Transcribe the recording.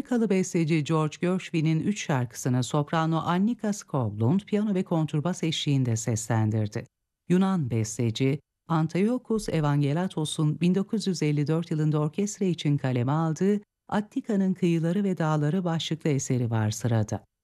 Amerikalı besteci George Gershwin'in 3 şarkısını soprano Annika Skovlund piyano ve kontrbas eşliğinde seslendirdi. Yunan besteci Antiochos Evangelatos'un 1954 yılında orkestra için kaleme aldığı Attika'nın Kıyıları ve Dağları başlıklı eseri var sırada.